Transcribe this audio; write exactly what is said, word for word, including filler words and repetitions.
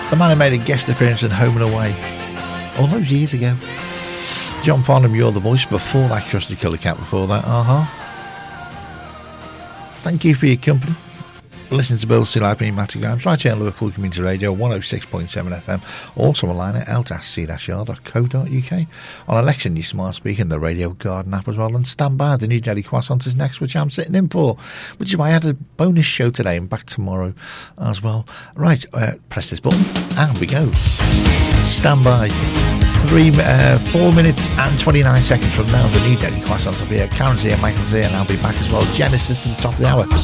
The man who made a guest appearance in Home and Away all those years ago. John Farnham, You're the Voice. Before that, Krusty Colour Cat. Before that, uh-huh. Thank you for your company. Listen to Bill C. Live in Matty Grimes right here on Liverpool Community Radio one oh six point seven F M. Also online at l c r dot co dot u k. On Alexa, your smart speaker, and the Radio Garden app as well. And stand by, the new Jelly Croissant is next, which I'm sitting in for. Which is why I had a bonus show today and back tomorrow as well. Right, uh, press this button and we go. Stand by. Three, uh, four minutes and twenty-nine seconds from now, the new Jelly Croissant will be here. Karen's here, Michael's here, and I'll be back as well. Genesis to the top of the hour.